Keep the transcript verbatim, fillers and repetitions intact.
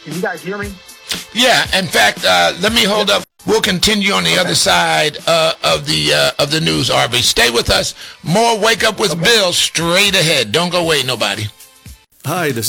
Can you guys hear me? Yeah. In fact, uh, let me hold up. We'll continue on the okay. other side uh, of the uh, of the news, R B. Stay with us. More Wake Up with okay. Bill straight ahead. Don't go away, nobody. Hi, this